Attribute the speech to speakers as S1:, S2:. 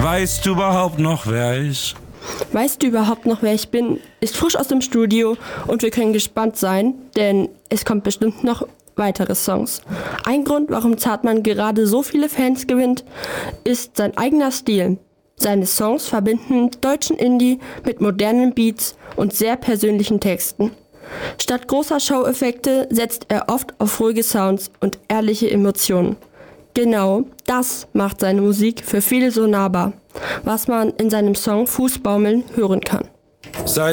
S1: Weißt du überhaupt noch, wer ist?
S2: Weißt du überhaupt noch, wer ich bin? Ist frisch aus dem Studio und wir können gespannt sein, denn es kommt bestimmt noch weitere Songs. Ein Grund, warum Zartmann gerade so viele Fans gewinnt, ist sein eigener Stil. Seine Songs verbinden deutschen Indie mit modernen Beats und sehr persönlichen Texten. Statt großer Show-Effekte setzt er oft auf ruhige Sounds und ehrliche Emotionen. Genau das macht seine Musik für viele so nahbar, was man in seinem Song Fußbaumeln hören kann.
S1: Seit